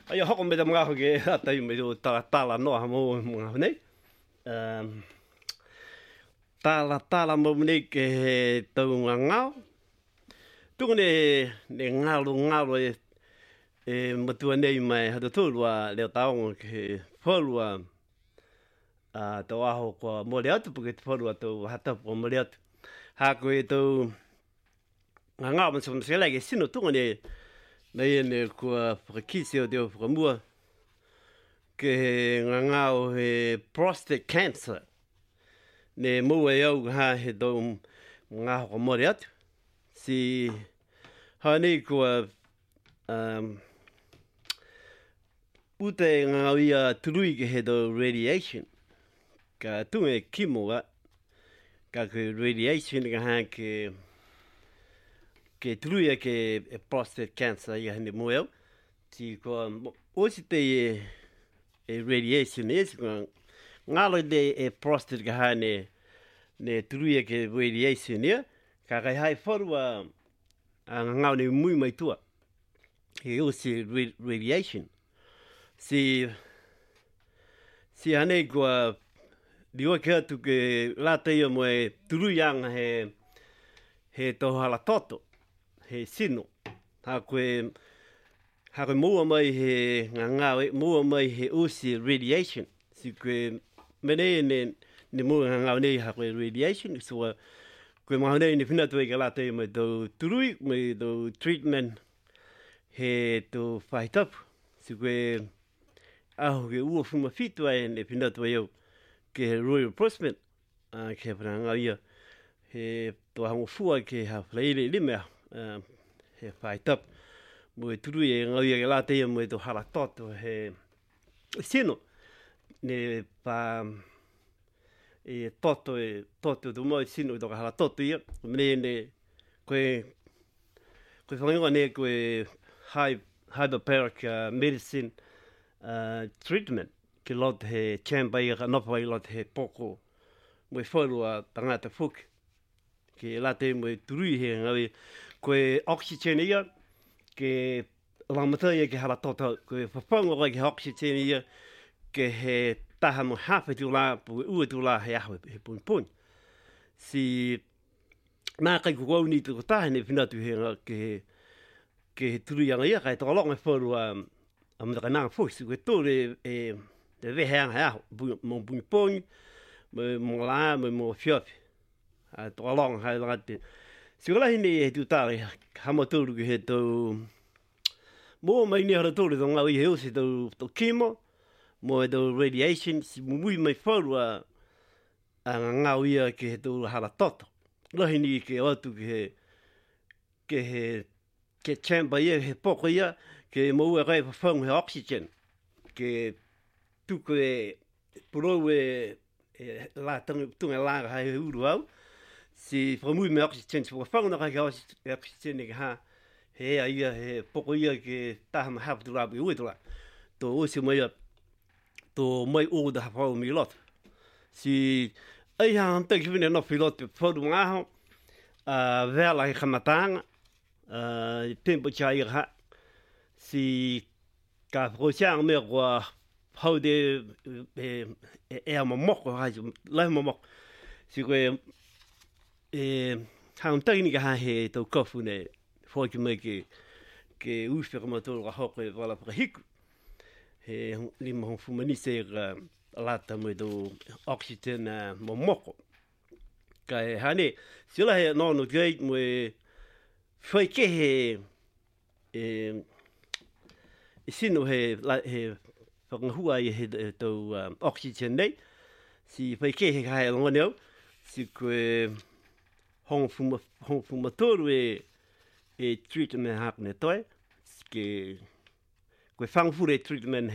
Ai hoko me te mga hoke atai me o tala noa mo mga honei. Tala mo nei ke he tau ngau. Tunga ne ngalo matua nei mai hata tūrua leo taonga ke whalua tau aho kua mole atu puke te whalua tau hatapu o mole atu. Hako e tau ngau man sa msela ke sino tunga nei ne kua whakakisi o teo whakamua ke he ngangao he prostate cancer. Ne mua e au ha he tau ngaho ko mole atu. Si hani kua ute ngau ia turui ke he tau radiation. Ka tunga e kimoa ka ke radiation ka ha ke turui ke prostate cancer ia hene mua au. Si kua osi te radiation is ngalo de prostate ka ha ne turui ke radiation ia. Ka kai hai wharua ngau ne mui mai tua. He osi radiation. Si hane kua diwa ke atu ke lata ia mo e turuyanga he tohala toto, he sino. Hako mua mai he ngangau, mua mai he osi radiation. Si koe mene ne mua ngangau nei hako radiation. So koe maho nei ne whinatua ke lata ia mo tau turui, mo tau treatment he tau whaitapu. Si koe aho ke ua fuma fitua e ne whinatua iau. Ke he Royal Postman, ke whanangau ia, he toa hango fua ke ha whaile limea, he whaitap. Mo e turui e ngau ia ke lata ia mo e to hala toto he sino. Ne pa e toto tu mo e sino i toka hala toto ia. Mene ne koe whangingoa ne koe hyperbaric medicine treatment. Ke lot he chamber ia ka nopa i lot he poko mo e whaurua tangata fuki. Ke late mo e turui he ngawi koe oxygen ia ke lamata ia ke hala toto koe whapango kai ke oxygen ia ke he taha mo hawhi tu la pu ua tu la he aho he pun pun. Si nā kai kukau ni tu taha ne whinatu he ngā ke he turui anga ia kai toka longa whaurua amata nanga fuki. Si koe tōre te veheanga he aho, mō pungi, mō laa, mō whiawhi. Toka longa hai langate. Si kalahi ne he tūtāre, hama tōru ki he tau, mō mai ni hara tōru tō ngau i he osi tau chemo, mō e tau radiation, si mui mai whaurua ngau ia ki he tau hara toto. Lahi ni ke atu ke chamber ia, he poko ia, ke mō ua kai whawhangu he oxygen, ke tuku e purou la tunga langa hai uru au. Si whamui me oxygen, si whawhangu na kai ke oxygen ke ha, he ea ia, he poko ia ke taha ma hapu tula api uetula. Tō osi mai a, tō mai o da hawhau mi lot. Si ai ha hamta ki whine no pilot whauru ngaho, vela he kamatanga, temperature ia ha. Si ka whakosianga mea kua hau de ea mamoko, lai mamoko. Si koe hauntai ni ka ha he tau kofu ne whaiki mai ke uwhika matoro ka hoko e wala whakahiku. He lima hong fumanise ka lata mai tau oxygen mamoko. Ka he hane, sila he nono gait mo e whaike he sino he whakangahua i he tau oxygen nei. Si whaike he kai alongone au. Si koe hong fumatoru e treatment hapne toi. Ke koe whangfure treatment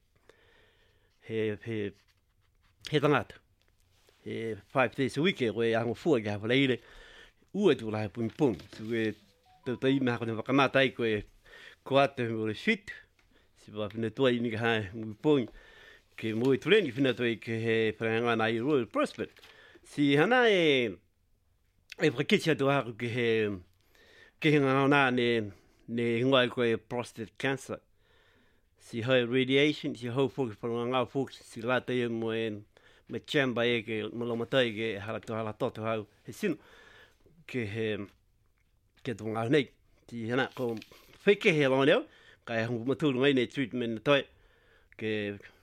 he tangata. He 5 days a week e koe ango fua ki hawha leire. Ua tu lahe pung pung. Si koe tau tai me hako ne whakamata ai koe koate me ore fit. Si wa whina tua i ni ka hae mui pōngi. Ke moe tureni whina tua i ke he whananga nai Royal Prospect. Si hana e whakitsi atu haku ke he ngana nā ne hingoa i koe prostate cancer. si hoi radiation, si hoi fuki pa ngā fuki, si lata ia me chamba e ke malomatai ke halatoto hau he sino, ke tō ngā nei, ti hana ko whike he longa neo, kai hungu maturu ngai nei treatment toi, ke